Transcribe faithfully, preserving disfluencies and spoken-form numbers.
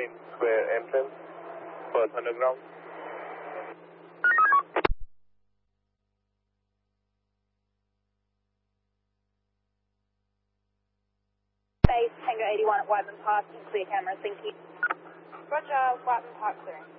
Main Square entrance, Perth Underground. Base Tango eighty-one at Whiteman Park, clear camera, thank you. Roger, Whiteman Park clearing.